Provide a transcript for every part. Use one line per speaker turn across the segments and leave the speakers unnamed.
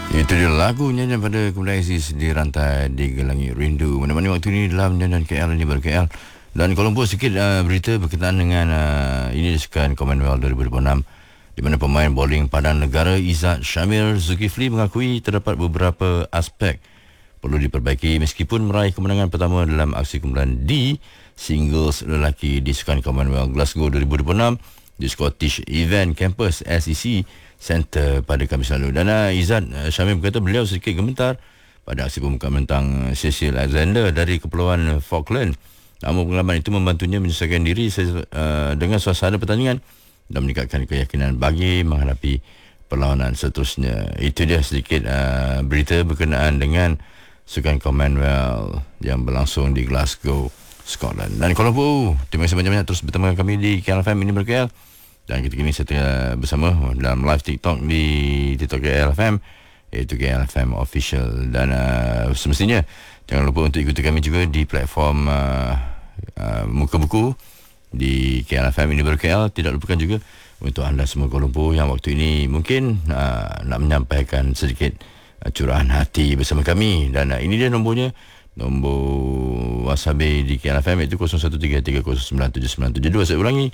Itu dia lagu nyanyian pada Kumpulan Aziz di rantai Digelangi Rindu. Mana-mana waktu ini dalam nyanyian KL ini baru KL. Dan Kuala Lumpur sikit berita berkaitan dengan ini disukan Commonwealth 2026 di mana pemain bowling padan negara Izzat Syamir Zulkifli mengakui terdapat beberapa aspek perlu diperbaiki meskipun meraih kemenangan pertama dalam aksi kumpulan D singles lelaki di Sukan Commonwealth Glasgow 2026 di Scottish Event Campus SEC Center pada Khamis lalu. Dan Izzat Syamir berkata beliau sedikit gemetar pada aksi pembukaan mentang Cecil Alexander dari Kepulauan Falkland. Namun pengalaman itu membantunya menyesuaikan diri dengan suasana pertandingan dan meningkatkan keyakinan bagi menghadapi perlawanan seterusnya. Itu dia sedikit berita berkenaan dengan Sukan Commonwealth yang berlangsung di Glasgow, Scotland. Dan Kuala Lumpur, terima kasih banyak-banyak terus bersama kami di KLFM ini berKL. Dan ketika ini saya tengah bersama dalam live TikTok di TikTok KLFM, iaitu KLFM Official. Dan semestinya jangan lupa untuk ikuti kami juga di platform Muka Buku di KLFM ini berKL. Tidak lupakan juga untuk anda semua Kuala Lumpur yang waktu ini mungkin nak menyampaikan sedikit curahan hati bersama kami. Dan ini dia nombornya, nombor wasabi di KLFM iaitu 0133097972. Saya ulangi,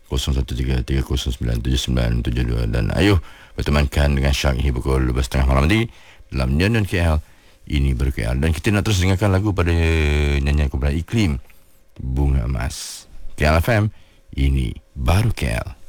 0133097972. Dan ayo bertemankan dengan Syak hingga pukul 12.30 malam nanti dalam nyanyian KL ini berKL. Dan kita nak terus dengarkan lagu pada nyanyian kumpulan Iklim, Bunga Emas. KLFM ini baru KL.